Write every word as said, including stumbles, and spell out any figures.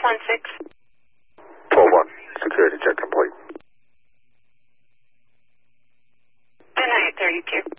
one six. twelve one, security check complete. Good night, thirty-two.